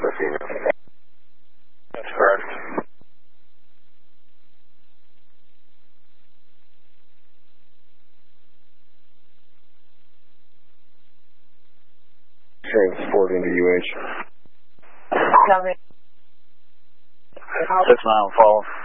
Athena. That's correct. Transporting to UH. Copy. 6 mile follow.